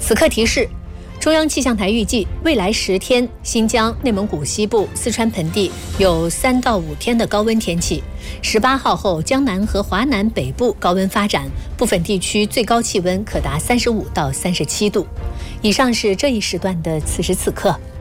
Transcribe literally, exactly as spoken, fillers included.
此刻提示：中央气象台预计，未来十天，新疆、内蒙古西部、四川盆地有三到五天的高温天气。十八号后，江南和华南北部高温发展，部分地区最高气温可达三十五到三十七度。以上是这一时段的此时此刻。